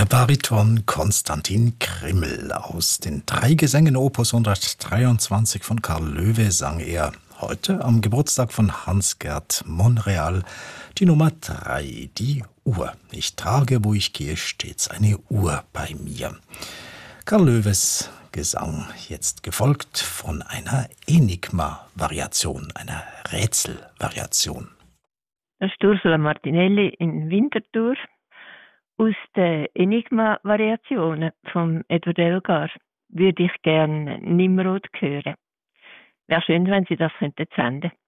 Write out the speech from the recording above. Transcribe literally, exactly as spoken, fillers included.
Der Bariton Konstantin Krimmel aus den drei Gesängen Opus hundertdreiundzwanzig von Karl Loewe sang er heute am Geburtstag von Hans-Gert Monreal die Nummer drei, die Uhr. Ich trage, wo ich gehe, stets eine Uhr bei mir. Karl Loewes Gesang, jetzt gefolgt von einer Enigma-Variation, einer Rätselvariation. Das ist Ursula Martinelli in Winterthur aus den Enigma-Variationen von Edward Elgar würde ich gerne Nimrod hören. Wäre schön, wenn Sie das könnten senden.